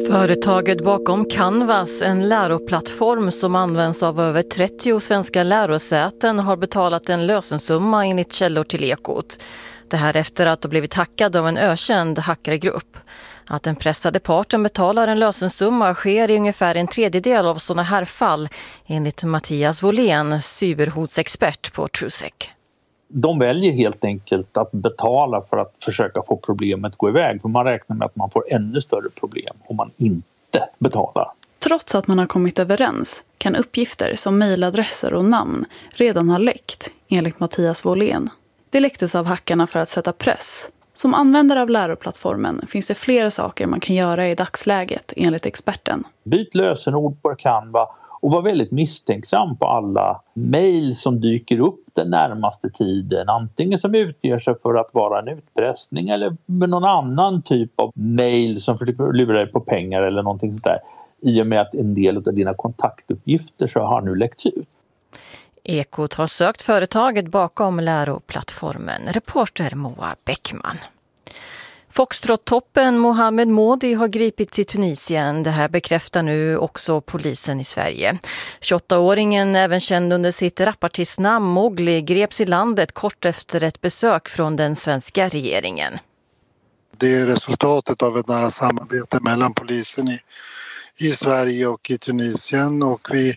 Företaget bakom Canvas, en läroplattform som används av över 30 svenska lärosäten, har betalat en lösensumma enligt källor till Ekot. Det här efter att ha blivit hackad av en ökänd hackergrupp. Att den pressade parten betalar en lösensumma sker i ungefär en tredjedel av sådana här fall, enligt Mattias Wåhlén, cyberhotsexpert på TrueSec. De väljer helt enkelt att betala för att försöka få problemet gå iväg. För man räknar med att man får ännu större problem om man inte betalar. Trots att man har kommit överens kan uppgifter som mejladresser och namn redan ha läckt, enligt Mattias Wåhlén. Det läcktes av hackarna för att sätta press. Som användare av läroplattformen finns det flera saker man kan göra i dagsläget, enligt experten. Byt lösenord på Canva och var väldigt misstänksam på alla mejl som dyker upp den närmaste tiden. Antingen som utger sig för att vara en utpressning eller med någon annan typ av mejl som försöker lura dig på pengar eller någonting sånt där. I och med att en del av dina kontaktuppgifter så har nu läckts ut. Ekot har sökt företaget bakom läroplattformen. Reporter Moa Bäckman. Foxtrot-toppen Mohamed Modi har gripits i Tunisien. Det här bekräftar nu också polisen i Sverige. 28-åringen, även känd under sitt rapartistnamn Mowgli, greps i landet kort efter ett besök från den svenska regeringen. Det är resultatet av ett nära samarbete mellan polisen i Sverige och i Tunisien, och vi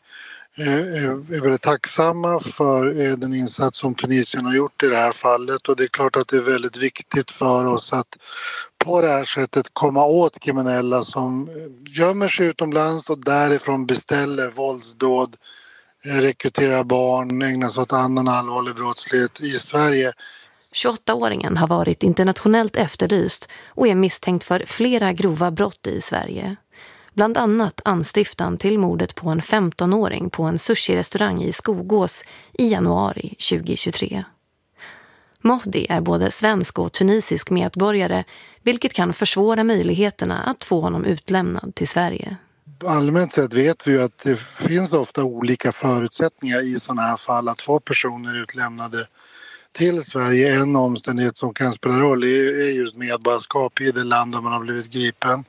är väldigt tacksamma för den insats som Tunisien har gjort i det här fallet, och det är klart att det är väldigt viktigt för oss att på det här sättet komma åt kriminella som gömmer sig utomlands och därifrån beställer våldsdåd, rekryterar barn, ägnar sig åt annan allvarlig brottslighet i Sverige. 28-åringen har varit internationellt efterlyst och är misstänkt för flera grova brott i Sverige. Bland annat anstiftan till mordet på en 15-åring på en sushi-restaurang i Skogås i januari 2023. Modi är både svensk och tunisisk medborgare, vilket kan försvåra möjligheterna att få honom utlämnad till Sverige. Allmänt sett vet vi ju att det finns ofta olika förutsättningar i sådana här fall att få personer utlämnade till Sverige. En omständighet som kan spela roll är just medborgarskap i det land där man har blivit gripen.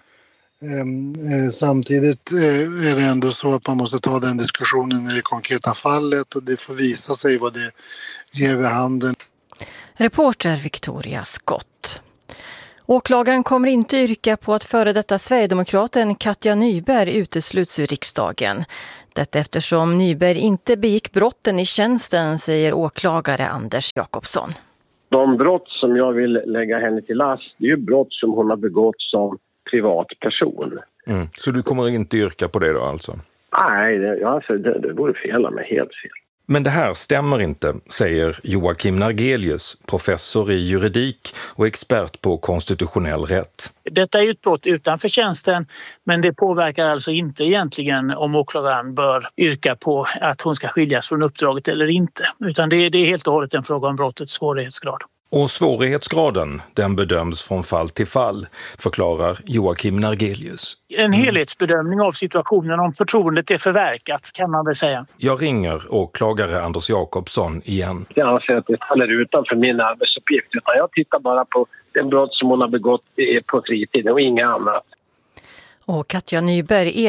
Samtidigt är det ändå så att man måste ta den diskussionen i det konkreta fallet, och det får visa sig vad det ger vid handen. Reporter Victoria Skott. Åklagaren kommer inte yrka på att före detta Sverigedemokraten Katja Nyberg utesluts ur riksdagen. Detta eftersom Nyberg inte begick brotten i tjänsten, säger åklagare Anders Jakobsson. De brott som jag vill lägga henne till last, det är ju brott som hon har begått som privatperson. Så du kommer inte yrka på det då alltså? Nej, det vore fel med, helt fel. Men det här stämmer inte, säger Joakim Nargelius, professor i juridik och expert på konstitutionell rätt. Detta är ju ett brott utanför tjänsten, men det påverkar alltså inte egentligen om åklagaren bör yrka på att hon ska skiljas från uppdraget eller inte. Utan det är helt och hållet en fråga om brottets svårighetsgrad. Och svårighetsgraden, den bedöms från fall till fall, förklarar Joakim Nargelius. En helhetsbedömning av situationen, om förtroendet är förverkat, kan man väl säga. Jag ringer åklagare Anders Jakobsson igen. Jag anser att det faller utanför min arbetsuppgift, utan jag tittar bara på den brott som hon har begått på fritiden och inga annat. Och Katja Nyberg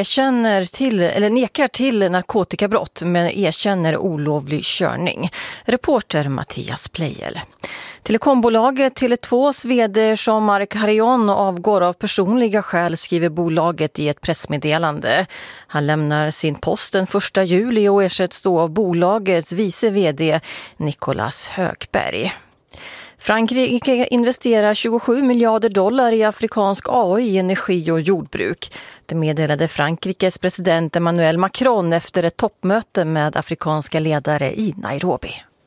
nekar till narkotikabrott men erkänner olovlig körning. Reporter Mattias Plejel. Telekombolaget Tele2s vd Jean-Marc Harion avgår av personliga skäl, skriver bolaget i ett pressmeddelande. Han lämnar sin post den 1 juli och ersätts då av bolagets vice vd Nicolas Högberg. Frankrike investerar 27 miljarder dollar i afrikansk AI, energi och jordbruk. Det meddelade Frankrikes president Emmanuel Macron efter ett toppmöte med afrikanska ledare i Nairobi.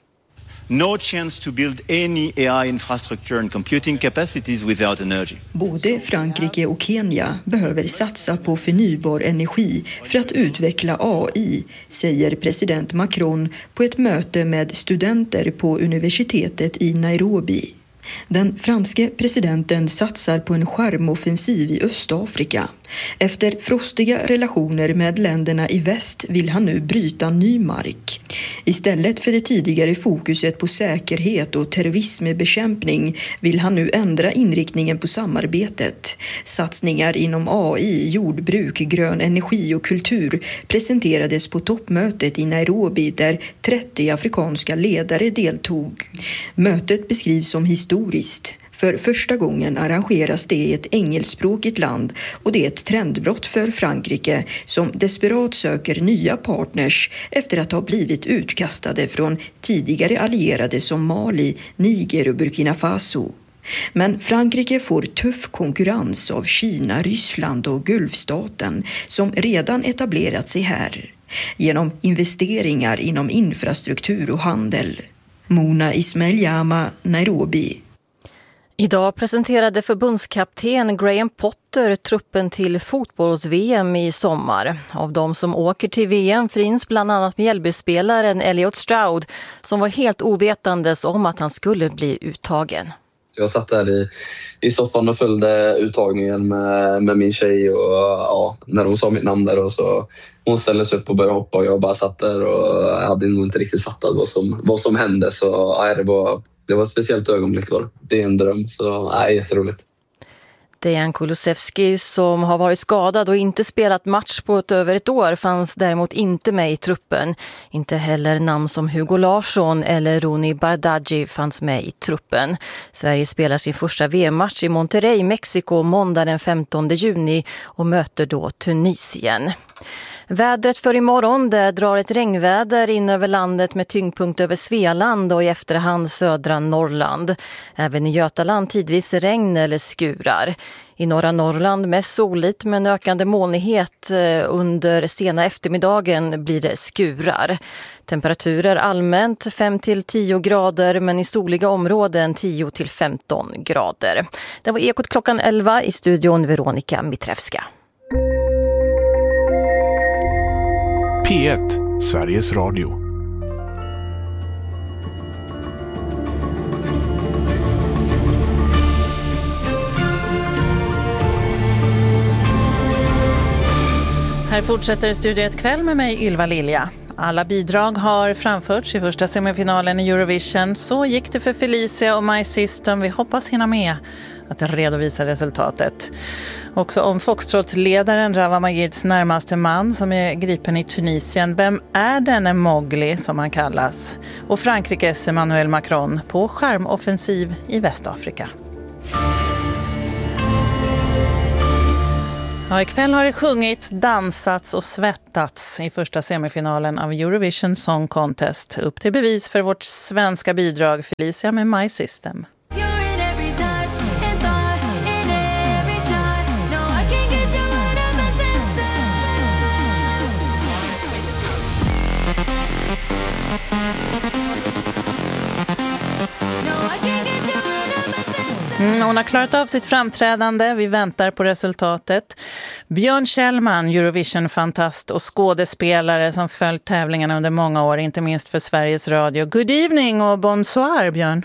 No chance to build any AI infrastructure and computing capacities without energy. Både Frankrike och Kenya behöver satsa på förnybar energi för att utveckla AI, säger president Macron på ett möte med studenter på universitetet i Nairobi. Den franske presidenten satsar på en charmoffensiv i Östafrika Efter frostiga relationer med länderna i väst vill han nu bryta ny mark. Istället för det tidigare fokuset på säkerhet och terrorismbekämpning vill han nu ändra inriktningen på samarbetet. Satsningar inom AI, jordbruk, grön energi och kultur presenterades på toppmötet i Nairobi där 30 afrikanska ledare deltog. Mötet beskrivs som historiskt. För första gången arrangeras det i ett engelskspråkigt land och det är ett trendbrott för Frankrike som desperat söker nya partners efter att ha blivit utkastade från tidigare allierade som Mali, Niger och Burkina Faso. Men Frankrike får tuff konkurrens av Kina, Ryssland och Gulfstaten som redan etablerat sig här genom investeringar inom infrastruktur och handel. Mona Ismail-Jama, Nairobi. Idag presenterade förbundskapten Graham Potter truppen till fotbolls-VM i sommar. Av de som åker till VM finns bland annat Mjällbyspelaren Elliot Stroud som var helt ovetandes om att han skulle bli uttagen. Jag satt där i soffan och följde uttagningen med min tjej och när hon sa mitt namn där och så hon ställde sig upp och började hoppa och jag bara satt där och hade nog inte riktigt fattat vad som hände så det var ett speciellt ögonblick då. Det är en dröm så jätteroligt. Dejan Kulusevski som har varit skadad och inte spelat match på över ett år fanns däremot inte med i truppen. Inte heller namn som Hugo Larsson eller Roni Bardghji fanns med i truppen. Sverige spelar sin första VM-match i Monterrey, Mexiko måndag den 15 juni och möter då Tunisien. Vädret för imorgon, det drar ett regnväder in över landet med tyngdpunkt över Svealand och i efterhand södra Norrland. Även i Götaland tidvis regn eller skurar. I norra Norrland mest soligt men ökande molnighet under sena eftermiddagen blir det skurar. Temperaturer allmänt 5-10 grader men i soliga områden 10-15 grader. Det var Ekot klockan 11 i studion Veronica Mitrevska. P1, Sveriges Radio. Här fortsätter Studiet kväll med mig Ylva Lilja. Alla bidrag har framförts i första semifinalen i Eurovision. Så gick det för Felicia och My System. Vi hoppas hinna med att redovisa resultatet. Också om Foxtrot-ledaren Rawa Majids närmaste man som är gripen i Tunisien. Vem är denne Mowgli som han kallas? Och Frankrikes Emmanuel Macron på skärmoffensiv i Västafrika. Ja, ikväll har det sjungits, dansats och svettats i första semifinalen av Eurovision Song Contest. Upp till bevis för vårt svenska bidrag Felicia med My System. Hon har klarat av sitt framträdande. Vi väntar på resultatet. Björn Kjellman, Eurovision-fantast och skådespelare som följt tävlingarna under många år, inte minst för Sveriges Radio. Good evening och bonsoir, Björn.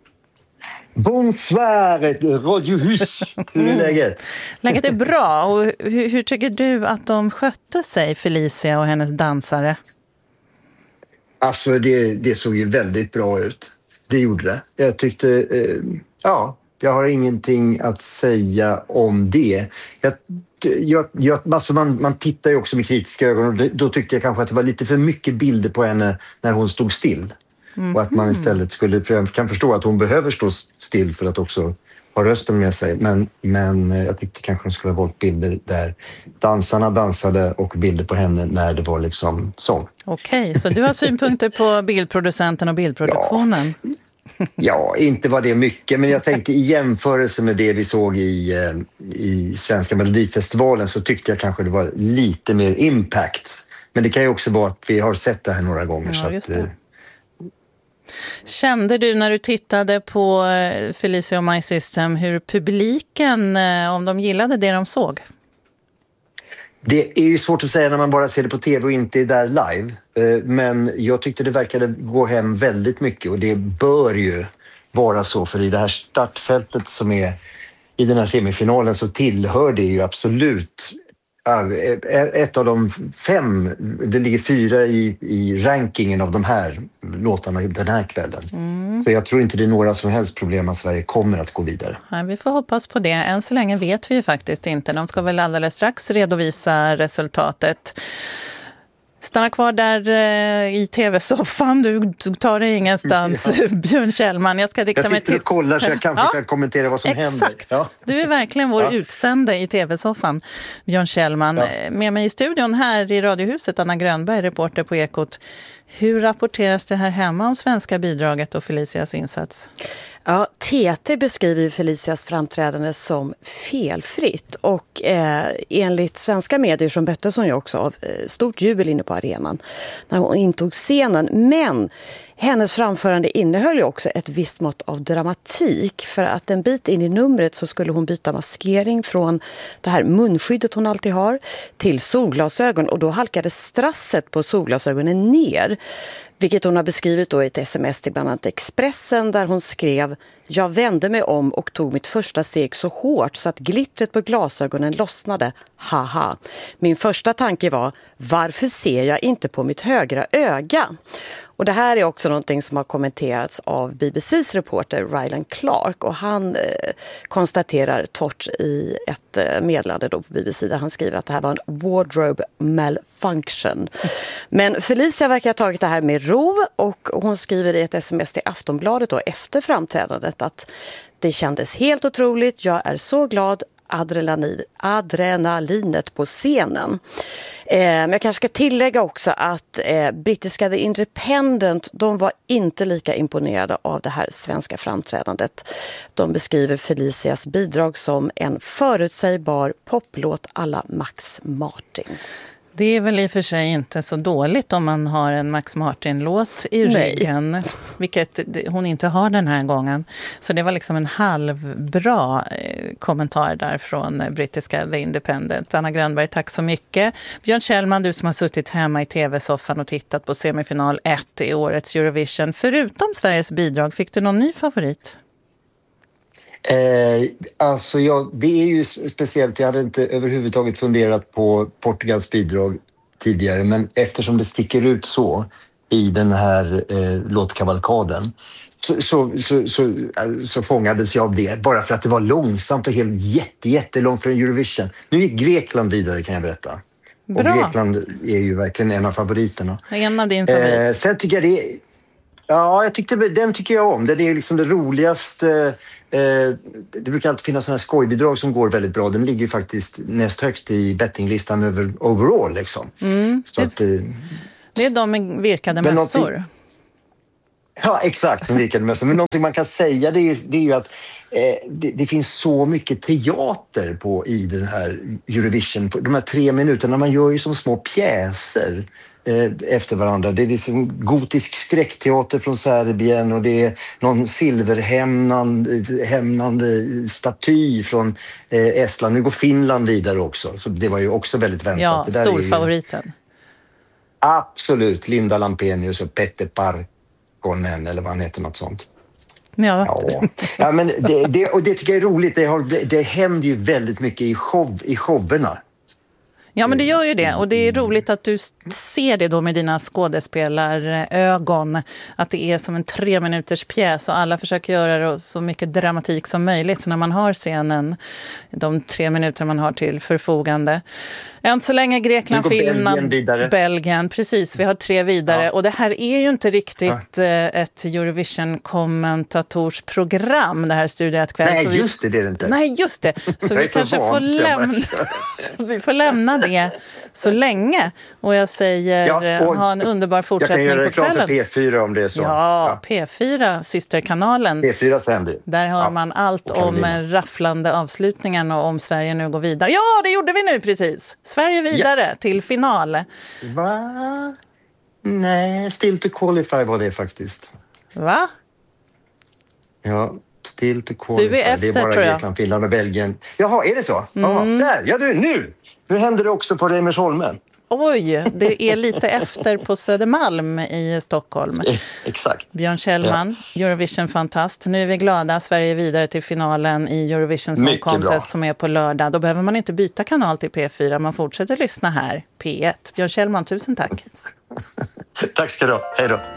Bonsoir, radiohus. Hur är läget? Läget är bra. Och hur tycker du att de skötte sig, Felicia och hennes dansare? Alltså, det såg ju väldigt bra ut. Det gjorde det. Jag tyckte, jag har ingenting att säga om det. Alltså man tittar ju också med kritiska ögon och då tyckte jag kanske att det var lite för mycket bilder på henne när hon stod still. Och att man istället skulle, för jag kan förstå att hon behöver stå still för att också ha rösten med sig. Men jag tyckte kanske hon skulle ha valt bilder där dansarna dansade och bilder på henne när det var liksom sång. Okej, så du har synpunkter på bildproducenten och bildproduktionen? Ja, inte var det mycket, men jag tänkte i jämförelse med det vi såg i Svenska Melodifestivalen så tyckte jag kanske det var lite mer impact. Men det kan ju också vara att vi har sett det här några gånger. Ja, just det. Kände du när du tittade på Felicia och My System hur publiken, om de gillade det de såg? Det är ju svårt att säga när man bara ser det på tv och inte är där live. Men jag tyckte det verkade gå hem väldigt mycket och det bör ju vara så, för i det här startfältet som är i den här semifinalen så tillhör det ju absolut ett av de 5, det ligger 4 i rankingen av de här låtarna den här kvällen. Så jag tror inte det är några som helst problem att Sverige kommer att gå vidare. Ja, vi får hoppas på det. Än så länge vet vi ju faktiskt inte. De ska väl alldeles strax redovisa resultatet. Stanna kvar där i tv-soffan. Du tar dig ingenstans, ja. Björn Kjellman. Jag ska rikta mig till... och kollar så jag kanske kan kommentera vad som händer. Ja. Du är verkligen vår utsände i tv-soffan, Björn Kjellman. Ja. Med mig i studion här i Radiohuset, Anna Grönberg, reporter på Ekot. Hur rapporteras det här hemma om svenska bidraget och Felicias insats? Ja, TT beskriver Felicias framträdande som felfritt och enligt svenska medier som möttes hon ju också av stort jubel inne på arenan när hon intog scenen. Men hennes framförande innehöll ju också ett visst mått av dramatik, för att en bit in i numret så skulle hon byta maskering från det här munskyddet hon alltid har till solglasögon, och då halkade strasset på solglasögonen ner. Vilket hon har beskrivit då i ett sms till bland annat Expressen, där hon skrev: "Jag vände mig om och tog mitt första steg så hårt så att glittret på glasögonen lossnade. Haha. Min första tanke var: varför ser jag inte på mitt högra öga?" Och det här är också någonting som har kommenterats av BBCs reporter Ryland Clark, och han konstaterar torrt i ett meddelande då på BBC där han skriver att det här var en wardrobe malfunction. Men Felicia verkar ha tagit det här med ro, och hon skriver i ett sms till Aftonbladet då efter framträdandet att det kändes helt otroligt, jag är så glad, adrenalinet på scenen. Men jag kanske ska tillägga också att brittiska The Independent, de var inte lika imponerade av det här svenska framträdandet. De beskriver Felicias bidrag som en förutsägbar poplåt alla Max Martin. Det är väl i och för sig inte så dåligt om man har en Max Martin-låt i ryggen, vilket hon inte har den här gången. Så det var liksom en halvbra kommentar där från brittiska The Independent. Anna Grönberg, tack så mycket. Björn Kjellman, du som har suttit hemma i tv-soffan och tittat på semifinal 1 i årets Eurovision. Förutom Sveriges bidrag, fick du någon ny favorit? Det är ju speciellt, jag hade inte överhuvudtaget funderat på Portugals bidrag tidigare, men eftersom det sticker ut så i den här låtkavalkaden så fångades jag av det, bara för att det var långsamt och helt jättelångt från Eurovision. Nu gick Grekland vidare, kan jag berätta. Bra. Och Grekland är ju verkligen en av favoriterna. En av din favorit. Sen tycker jag den tycker jag om. Den är liksom det roligaste. Det brukar alltid finnas sådana här skojbidrag som går väldigt bra. Den ligger ju faktiskt näst högst i bettinglistan över overall liksom. Så det är de med virkade mössor. Ja, exakt, de virkade mössor. Men någonting man kan säga det är ju att det finns så mycket teater i den här Eurovision. De här 3 minuterna, man gör ju som små pjäser efter varandra. Det är liksom gotisk skräckteater från Serbien, och det är någon silverhämnande staty från Estland. Nu går Finland vidare också, så det var ju också väldigt väntat. Ja, det där storfavoriten. Absolut, Linda Lampenius och Petter Parkkonen, eller vad han heter, något sånt. Ja. Ja, men det tycker jag är roligt. Det händer ju väldigt mycket i showerna. Ja, men det gör ju det, och det är roligt att du ser det då med dina skådespelarögon, att det är som en 3 minuters pjäs och alla försöker göra så mycket dramatik som möjligt när man har scenen, de 3 minuter man har till förfogande. Än så länge Grekland, Finland, Belgien, precis, vi har 3 vidare, och det här är ju inte riktigt ett Eurovision-kommentatorsprogram, det här Studio 1 kväll. Nej, just det är det inte. Nej, just det. Så vi kanske får lämna det så länge. Och jag säger, ha en underbar fortsättning på kvällen. Jag kan göra reklam för P4 om det är så. Ja, P4, systerkanalen. P4 sänder. Där har man allt om rafflande avslutningen och om Sverige nu går vidare. Ja, det gjorde vi nu precis. Sverige vidare till final. Va? Nej, still to qualify var det faktiskt. Va? Ja, still to qualify. Du är efter, det är bara tror jag. Grekland, Finland och Belgien. Jaha, är det så? Ja, där. Ja, nu händer det också på Reimersholmen. Oj, det är lite efter på Södermalm i Stockholm. Exakt. Björn Kjellman, Eurovision-fantast. Nu är vi glada, Sverige är vidare till finalen i Eurovision Song Contest som är på lördag. Då behöver man inte byta kanal till P4, man fortsätter lyssna här, P1. Björn Kjellman, tusen tack. Tack ska du ha, hej då.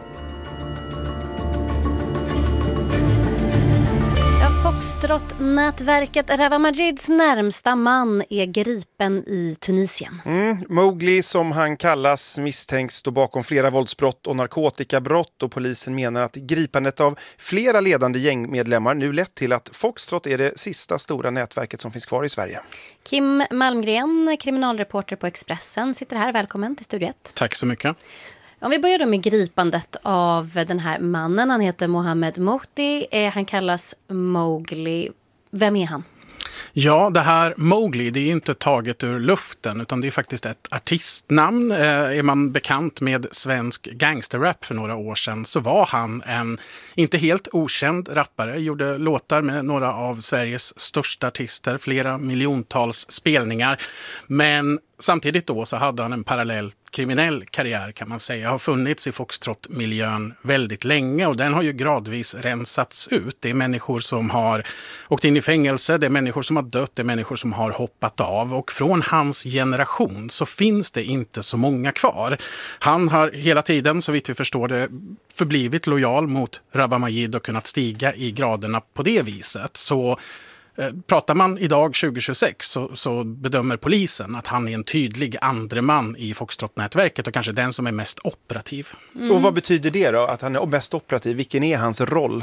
Foxtrot-nätverket Rawa Majids närmsta man är gripen i Tunisien. Mowgli, som han kallas, misstänks stå bakom flera våldsbrott och narkotikabrott, och polisen menar att gripandet av flera ledande gängmedlemmar nu lett till att Foxtrot är det sista stora nätverket som finns kvar i Sverige. Kim Malmgren, kriminalreporter på Expressen, sitter här. Välkommen till Studio 1. Tack så mycket. Om vi börjar då med gripandet av den här mannen. Han heter Mohamed Mohty. Han kallas Mowgli. Vem är han? Ja, det här Mowgli, det är inte taget ur luften, utan det är faktiskt ett artistnamn. Är man bekant med svensk gangsterrap för några år sedan, så var han en inte helt okänd rappare. Gjorde låtar med några av Sveriges största artister, flera miljontals spelningar. Men samtidigt då så hade han en parallell kriminell karriär, kan man säga. Har funnits i Foxtrot-miljön väldigt länge, och den har ju gradvis rensats ut. Det är människor som har åkt in i fängelse, det är människor som har dött, det är människor som har hoppat av, och från hans generation så finns det inte så många kvar. Han har hela tiden, så vitt vi förstår det, förblivit lojal mot Rawa Majid och kunnat stiga i graderna på det viset. Så pratar man idag 2026 så bedömer polisen att han är en tydlig andre man i Foxtrot-nätverket, och kanske den som är mest operativ. Och vad betyder det då, att han är mest operativ? Vilken är hans roll?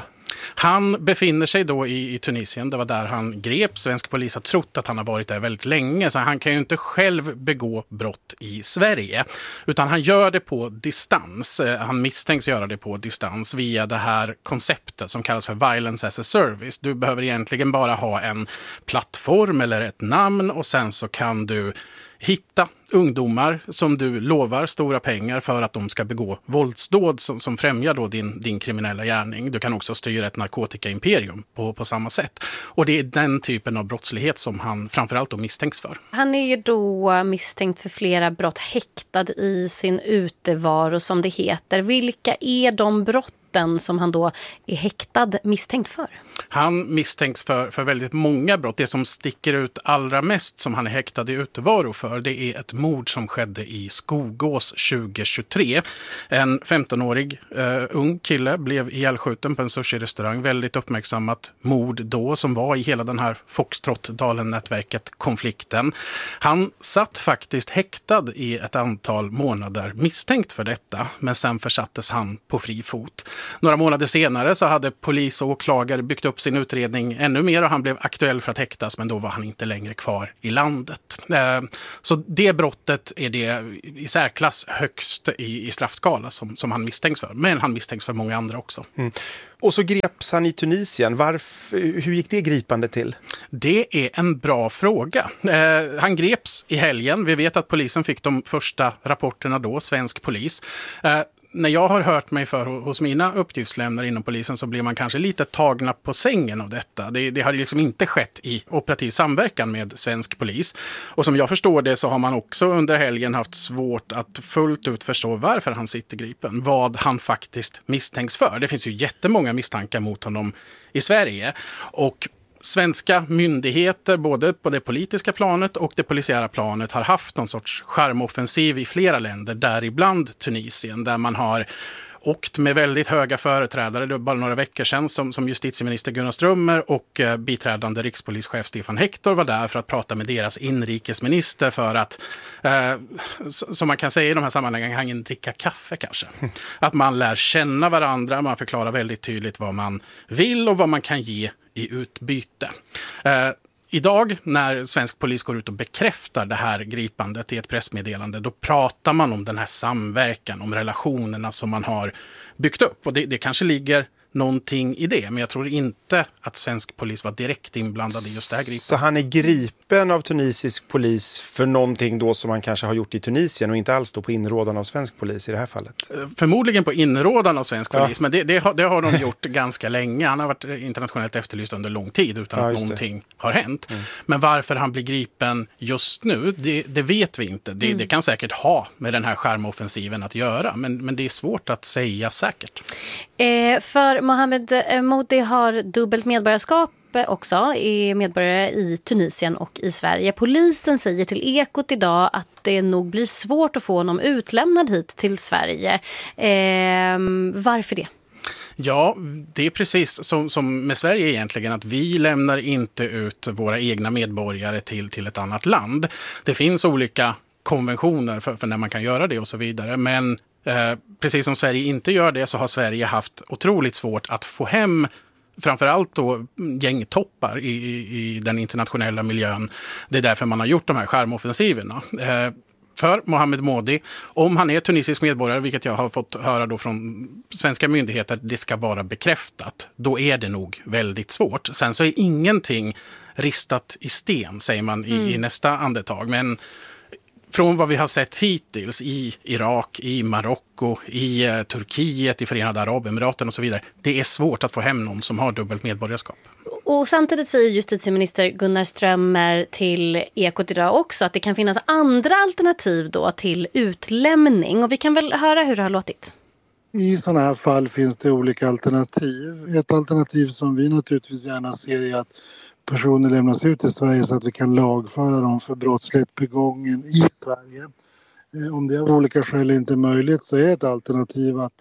Han befinner sig då i Tunisien. Det var där han grep. Svensk polis har trott att han har varit där väldigt länge, så han kan ju inte själv begå brott i Sverige, utan han gör det på distans. Han misstänks göra det på distans via det här konceptet som kallas för Violence as a Service. Du behöver egentligen bara ha en plattform eller ett namn, och sen så kan du hitta ungdomar som du lovar stora pengar för att de ska begå våldsdåd som främjar då din kriminella gärning. Du kan också styra ett narkotikaimperium på samma sätt. Och det är den typen av brottslighet som han framförallt då misstänks för. Han är ju då misstänkt för flera brott, häktad i sin utevaro som det heter. Vilka är de brotten som han då är häktad misstänkt för? Han misstänks för väldigt många brott. Det som sticker ut allra mest som han är häktad i utevaro för, det är ett mord som skedde i Skogås 2023. En 15-årig ung kille blev ihjälskjuten på en sushi-restaurang. Väldigt uppmärksammat mord då, som var i hela den här Foxtrot-Dalen-nätverket-konflikten. Han satt faktiskt häktad i ett antal månader misstänkt för detta, men sen försattes han på fri fot. Några månader senare så hade polis och åklagare byggt upp sin utredning ännu mer, och han blev aktuell för att häktas, men då var han inte längre kvar i landet. Så det brottet är det i särklass högst i straffskala som han misstänks för, men han misstänks för många andra också. Och så greps han i Tunisien. Hur gick det gripande till? Det är en bra fråga. Han greps i helgen. Vi vet att polisen fick de första rapporterna då, svensk polis. När jag har hört mig för hos mina uppgiftslämnare inom polisen, så blir man kanske lite tagna på sängen av detta. Det har liksom inte skett i operativ samverkan med svensk polis. Och som jag förstår det så har man också under helgen haft svårt att fullt ut förstå varför han sitter gripen. Vad han faktiskt misstänks för. Det finns ju jättemånga misstankar mot honom i Sverige. Och svenska myndigheter, både på det politiska planet och det polisiära planet, har haft någon sorts charmoffensiv i flera länder, däribland Tunisien, där man har åkt med väldigt höga företrädare. Det var bara några veckor sedan som justitieminister Gunnar Strömmer och biträdande rikspolischef Stefan Hector var där för att prata med deras inrikesminister för att, som man kan säga i de här sammanhangen, dricka kaffe kanske. Att man lär känna varandra, man förklarar väldigt tydligt vad man vill och vad man kan ge i utbyte. Idag när svensk polis går ut och bekräftar det här gripandet i ett pressmeddelande, då pratar man om den här samverkan, om relationerna som man har byggt upp. Och det kanske ligger någonting i det, men jag tror inte att svensk polis var direkt inblandad i just det här gripandet. Så han är gripen av tunisisk polis för någonting då som han kanske har gjort i Tunisien och inte alls då på inrådan av svensk polis i det här fallet? Förmodligen på inrådan av svensk polis, men det har de gjort ganska länge. Han har varit internationellt efterlyst under lång tid utan att någonting har hänt. Men varför han blir gripen just nu, det vet vi inte. Det kan säkert ha med den här charmoffensiven att göra, men det är svårt att säga säkert. För Mohamed Modi har dubbelt medborgarskap också, är medborgare i Tunisien och i Sverige. Polisen säger till Ekot idag att det nog blir svårt att få honom utlämnad hit till Sverige. Varför det? Ja, det är precis som med Sverige egentligen, att vi lämnar inte ut våra egna medborgare till ett annat land. Det finns olika konventioner för när man kan göra det och så vidare, men precis som Sverige inte gör det så har Sverige haft otroligt svårt att få hem framförallt då gängtoppar i den internationella miljön. Det är därför man har gjort de här charmoffensiverna. För Mohamed Modi, om han är tunisisk medborgare, vilket jag har fått höra då från svenska myndigheter, det ska vara bekräftat. Då är det nog väldigt svårt. Sen så är ingenting ristat i sten, säger man i nästa andetag. Men från vad vi har sett hittills i Irak, i Marocko, i Turkiet, i Förenade Arabemiraten och så vidare. Det är svårt att få hem någon som har dubbelt medborgarskap. Och samtidigt säger justitieminister Gunnar Strömmer till Ekot idag också att det kan finnas andra alternativ då till utlämning. Och vi kan väl höra hur det har låtit. I sådana här fall finns det olika alternativ. Ett alternativ som vi naturligtvis gärna ser är att personer lämnas ut i Sverige så att vi kan lagföra dem för brottslighet begången i Sverige. Om det av olika skäl inte är möjligt så är ett alternativ att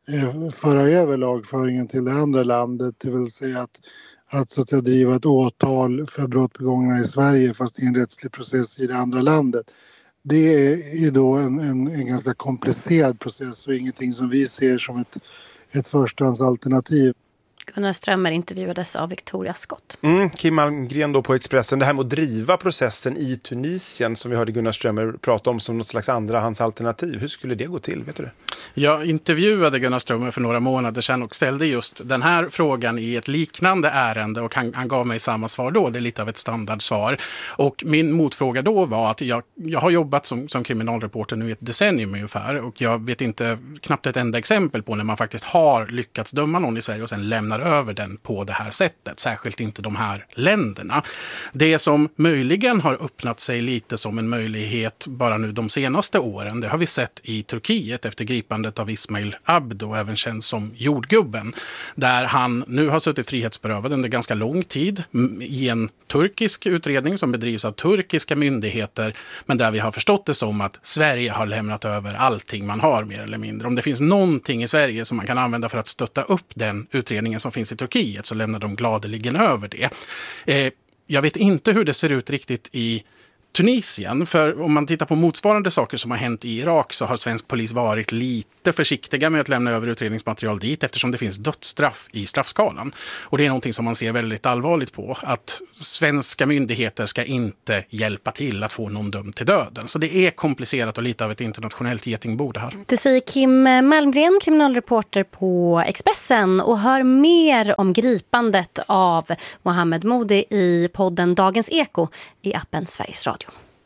föra över lagföringen till det andra landet. Det vill säga att så att säga driva ett åtal för brott begångna i Sverige fast i en rättslig process i det andra landet. Det är då en ganska komplicerad process och ingenting som vi ser som ett förstahandsalternativ. Gunnar Strömmer intervjuades av Victoria Scott. Kim Malmgren då på Expressen. Det här med att driva processen i Tunisien som vi hörde Gunnar Strömmer prata om som något slags andrahandsalternativ. Hur skulle det gå till, vet du det? Jag intervjuade Gunnar Strömmer för några månader sedan och ställde just den här frågan i ett liknande ärende och han gav mig samma svar då. Det är lite av ett standardsvar. Och min motfråga då var att jag har jobbat som kriminalreporter nu i ett decennium ungefär och jag vet inte knappt ett enda exempel på när man faktiskt har lyckats döma någon i Sverige och sen lämnar över den på det här sättet, särskilt inte de här länderna. Det som möjligen har öppnat sig lite som en möjlighet bara nu de senaste åren, det har vi sett i Turkiet efter gripandet av Ismail Abdo, även känd som jordgubben, där han nu har suttit frihetsberövad under ganska lång tid i en turkisk utredning som bedrivs av turkiska myndigheter, men där vi har förstått det som att Sverige har lämnat över allting man har mer eller mindre. Om det finns någonting i Sverige som man kan använda för att stötta upp den utredningen som finns i Turkiet så lämnar de gladeligen över det. Jag vet inte hur det ser ut riktigt i Tunisien, för om man tittar på motsvarande saker som har hänt i Irak så har svensk polis varit lite försiktiga med att lämna över utredningsmaterial dit eftersom det finns dödsstraff i straffskalan. Och det är någonting som man ser väldigt allvarligt på, att svenska myndigheter ska inte hjälpa till att få någon dömd till döden. Så det är komplicerat och lite av ett internationellt getingbord här. Det säger Kim Malmgren, kriminalreporter på Expressen, och hör mer om gripandet av Mohamed Modi i podden Dagens Eko i appen Sveriges Radio.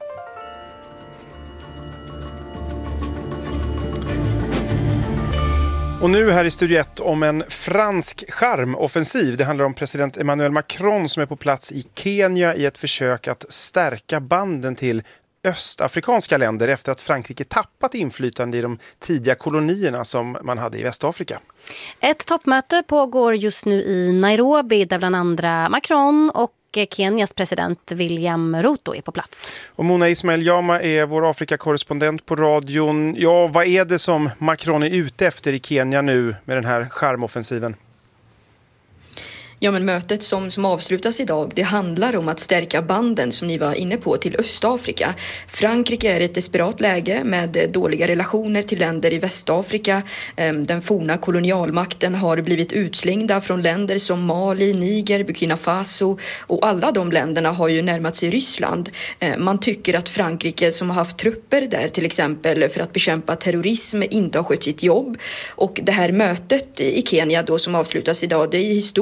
Och nu här i Studio 1 om en fransk charmoffensiv. Det handlar om president Emmanuel Macron som är på plats i Kenya i ett försök att stärka banden till östafrikanska länder efter att Frankrike tappat inflytande i de tidiga kolonierna som man hade i Västafrika. Ett toppmöte pågår just nu i Nairobi där bland andra Macron och Kenias president William Ruto är på plats. Och Mona Ismail Jama är vår Afrika-korrespondent på radion. Ja, vad är det som Macron är ute efter i Kenya nu med den här charmoffensiven? Ja, men mötet som avslutas idag, det handlar om att stärka banden som ni var inne på till Östafrika. Frankrike är i ett desperat läge med dåliga relationer till länder i Västafrika. Den forna kolonialmakten har blivit utslängda från länder som Mali, Niger, Burkina Faso, och alla de länderna har ju närmat sig Ryssland. Man tycker att Frankrike som har haft trupper där till exempel för att bekämpa terrorism inte har skött sitt jobb. Och det här mötet i Kenya då som avslutas idag, det är historiskt.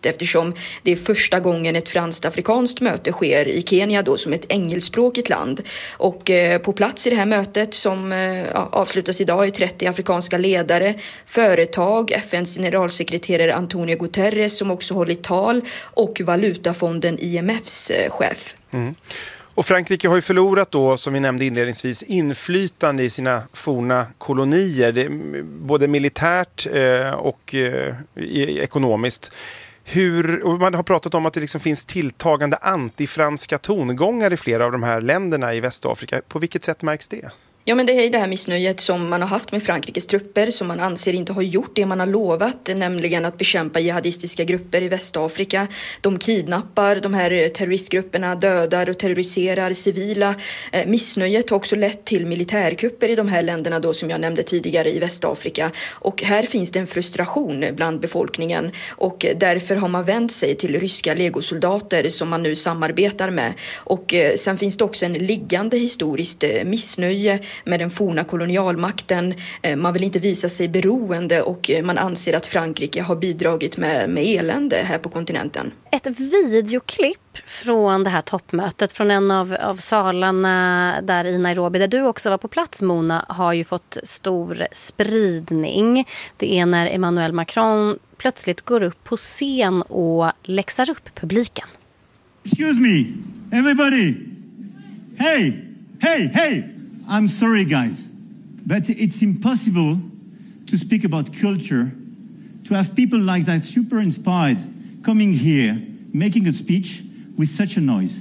mest eftersom det är första gången ett franskt-afrikanskt möte sker i Kenya då som ett engelskspråkigt land. Och på plats i det här mötet som avslutas idag är 30 afrikanska ledare, företag, FNs generalsekreterare Antonio Guterres som också hållit tal och Valutafonden IMFs chef. Mm. Och Frankrike har ju förlorat då, som vi nämnde inledningsvis, inflytande i sina forna kolonier, både militärt och ekonomiskt. Och man har pratat om att det liksom finns tilltagande antifranska tongångar i flera av de här länderna i Västafrika. På vilket sätt märks det? Ja, men det är det här missnöjet som man har haft med Frankrikes trupper som man anser inte har gjort det man har lovat, nämligen att bekämpa jihadistiska grupper i Västafrika. De kidnappar de här terroristgrupperna, dödar och terroriserar civila. Missnöjet har också lett till militärkupper i de här länderna då som jag nämnde tidigare i Västafrika. Och här finns det en frustration bland befolkningen och därför har man vänt sig till ryska legosoldater som man nu samarbetar med. Och sen finns det också en liggande historiskt missnöje med den forna kolonialmakten. Man vill inte visa sig beroende och man anser att Frankrike har bidragit med elände här på kontinenten. Ett videoklipp från det här toppmötet från en av salarna där i Nairobi där du också var på plats, Mona, har ju fått stor spridning. Det är när Emmanuel Macron plötsligt går upp på scen och läxar upp publiken. Excuse me, everybody. Hey, hey, hey. I'm sorry, guys, but it's impossible to speak about culture, to have people like that super inspired coming here, making a speech with such a noise.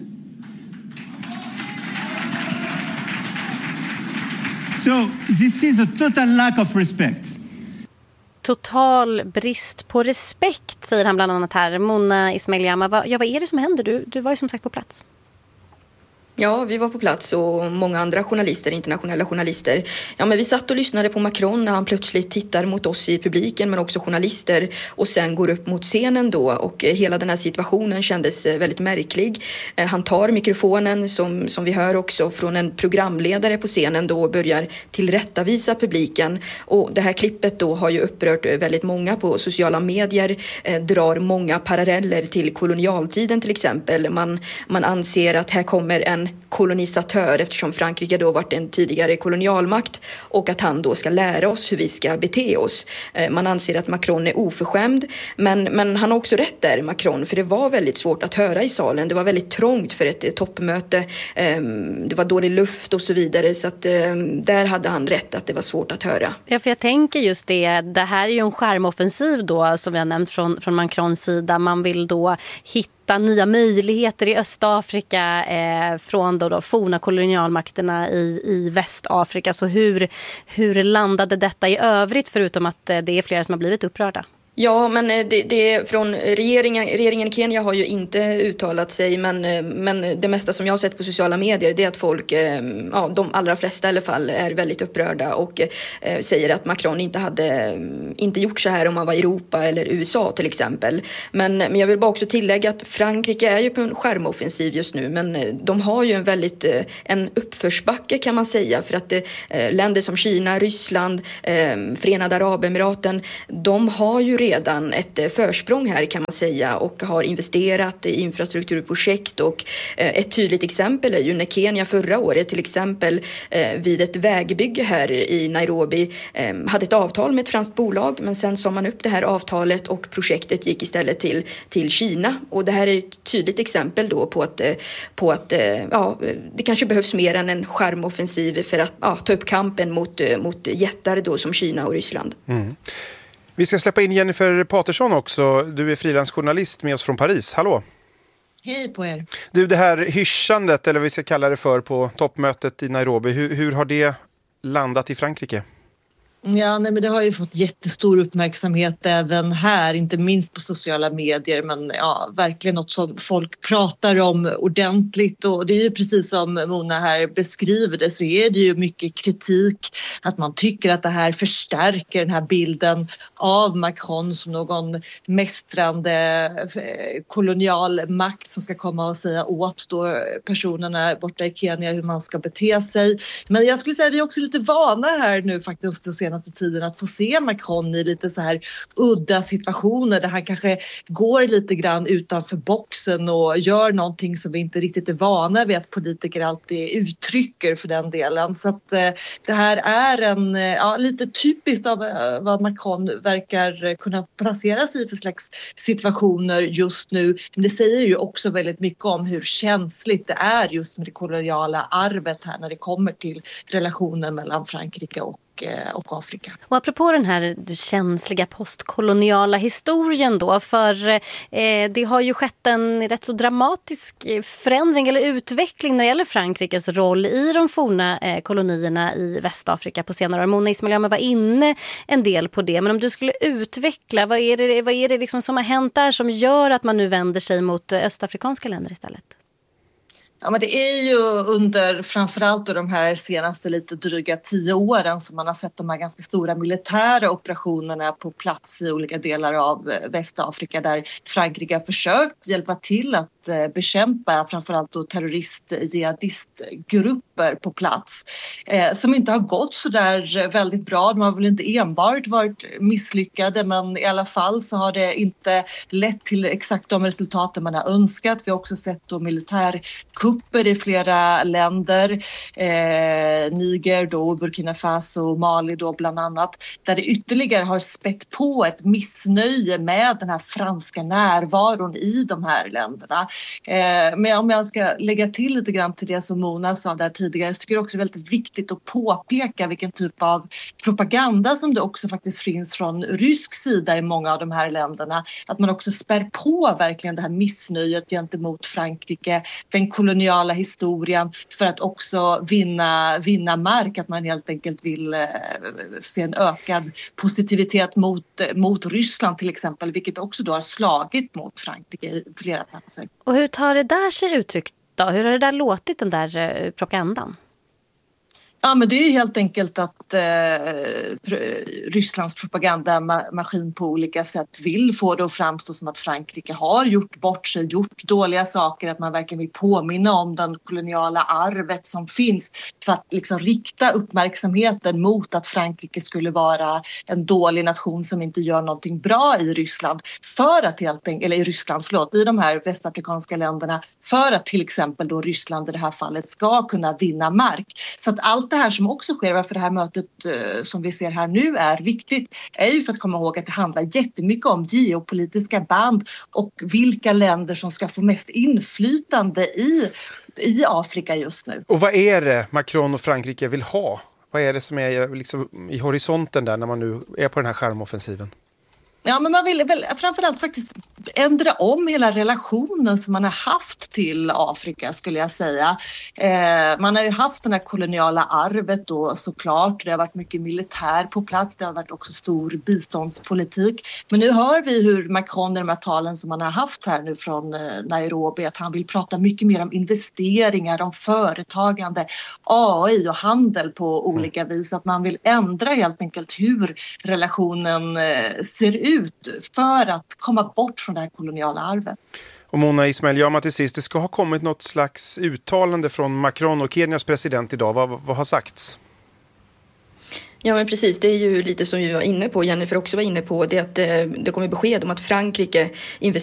So this is a total lack of respect. Total brist på respekt, säger han bland annat här. Mona Ismail-Jama, vad är det som händer? Du var ju som sagt på plats. Ja, vi var på plats och många andra journalister, internationella journalister. Ja, men vi satt och lyssnade på Macron när han plötsligt tittar mot oss i publiken men också journalister och sen går upp mot scenen då och hela den här situationen kändes väldigt märklig. Han tar mikrofonen som vi hör också från en programledare på scenen då och börjar tillrättavisa publiken och det här klippet då har ju upprört väldigt många på sociala medier, drar många paralleller till kolonialtiden till exempel. Man anser att här kommer en kolonisatör eftersom Frankrike då varit en tidigare kolonialmakt och att han då ska lära oss hur vi ska bete oss. Man anser att Macron är oförskämd men han har också rätt där, Macron, för det var väldigt svårt att höra i salen. Det var väldigt trångt för ett toppmöte. Det var dålig luft och så vidare så att där hade han rätt att det var svårt att höra. Ja, för jag tänker just det här är ju en skärmoffensiv då som jag nämnt från Macrons sida. Man vill då hitta nya möjligheter i Östafrika från då forna kolonialmakterna i Västafrika. Så hur landade detta i övrigt förutom att det är flera som har blivit upprörda? Ja, men det från regeringen i Kenya har ju inte uttalat sig men det mesta som jag har sett på sociala medier det är att folk, de allra flesta i alla fall är väldigt upprörda och säger att Macron inte gjort så här om man var i Europa eller USA till exempel. Men jag vill bara också tillägga att Frankrike är ju på en skärmoffensiv just nu men de har ju en uppförsbacke kan man säga för att länder som Kina, Ryssland, Förenade Arabemiraten, de har ju redan ett försprång här kan man säga och har investerat i infrastrukturprojekt och ett tydligt exempel är ju när Kenya förra året till exempel vid ett vägbygge här i Nairobi hade ett avtal med ett franskt bolag men sen sa man upp det här avtalet och projektet gick istället till Kina och det här är ett tydligt exempel då på att det kanske behövs mer än en skärmoffensiv för att ta upp kampen mot jättar då som Kina och Ryssland. Mm. Vi ska släppa in Jennifer Patersson också. Du är frilansjournalist med oss från Paris. Hallå! Hej på er! Du, det här hyschandet, eller vad vi ska kalla det för, på toppmötet i Nairobi. Hur har det landat i Frankrike? Ja, men det har ju fått jättestor uppmärksamhet även här, inte minst på sociala medier, men verkligen något som folk pratar om ordentligt och det är ju precis som Mona här beskriver det så är det ju mycket kritik att man tycker att det här förstärker den här bilden av Macron som någon mästrande kolonial makt som ska komma och säga åt då personerna borta i Kenya hur man ska bete sig. Men jag skulle säga att vi är också lite vana här nu faktiskt den senaste senaste tiden att få se Macron i lite så här udda situationer där han kanske går lite grann utanför boxen och gör någonting som vi inte riktigt är vana vid att politiker alltid uttrycker för den delen. Så att det här är lite typiskt av vad Macron verkar kunna placera sig i för slags situationer just nu. Men det säger ju också väldigt mycket om hur känsligt det är just med det koloniala arvet här när det kommer till relationen mellan Frankrike och Afrika. Och apropå den här känsliga postkoloniala historien då, för det har ju skett en rätt så dramatisk förändring eller utveckling när det gäller Frankrikes roll i de forna kolonierna i Västafrika på senare år. Mona Ismail var inne en del på det, men om du skulle utveckla, vad är det liksom som har hänt där som gör att man nu vänder sig mot östafrikanska länder istället? Ja, men det är ju under framförallt de här senaste lite dryga 10 åren som man har sett de här ganska stora militära operationerna på plats i olika delar av Västafrika där Frankrike har försökt hjälpa till att bekämpa framförallt då terrorist-jihadistgrupper på plats som inte har gått så där väldigt bra. De har väl inte enbart varit misslyckade, men i alla fall så har det inte lett till exakt de resultaten man har önskat. Vi har också sett då militärkupper i flera länder, Niger då, Burkina Faso och Mali då bland annat, där det ytterligare har spett på ett missnöje med den här franska närvaron i de här länderna. Men om jag ska lägga till lite grann till det som Mona sa där tidigare, så tycker jag också det är väldigt viktigt att påpeka vilken typ av propaganda som det också faktiskt finns från rysk sida i många av de här länderna. Att man också spär på verkligen det här missnöjet gentemot Frankrike, den koloniala historien, för att också vinna mark, att man helt enkelt vill se en ökad positivitet mot Ryssland till exempel, vilket också då har slagit mot Frankrike i flera platser. Och hur tar det där sig uttryck då? Hur har det där låtit, den där propagandan? Ja, men det är ju helt enkelt att Rysslands propagandamaskin på olika sätt vill få det att framstå som att Frankrike har gjort bort sig, gjort dåliga saker, att man verkligen vill påminna om den koloniala arvet som finns för att liksom rikta uppmärksamheten mot att Frankrike skulle vara en dålig nation som inte gör någonting bra i Ryssland, för att i de här västafrikanska länderna, för att till exempel då Ryssland i det här fallet ska kunna vinna mark. Så att allt det här som också sker, varför det här mötet som vi ser här nu är viktigt, är ju för att komma ihåg att det handlar jättemycket om geopolitiska band och vilka länder som ska få mest inflytande i Afrika just nu. Och vad är det Macron och Frankrike vill ha? Vad är det som är liksom i horisonten där när man nu är på den här charmoffensiven? Ja, men man vill väl framförallt faktiskt ändra om hela relationen som man har haft till Afrika, skulle jag säga. Man har ju haft den här koloniala arvet då, såklart. Det har varit mycket militär på plats. Det har varit också stor biståndspolitik. Men nu hör vi hur Macron i de här talen som man har haft här nu från Nairobi, att han vill prata mycket mer om investeringar, om företagande, AI och handel på olika vis. Att man vill ändra helt enkelt hur relationen ser ut för att komma bort från det här koloniala arvet. Och Mona Ismail, till sist, det ska ha kommit något slags uttalande från Macron och Kenias president idag. Vad har sagts? Ja, men precis. Det är ju lite som vi var inne på, Jennifer också var inne på, det att det kommer besked om att Frankrike investerar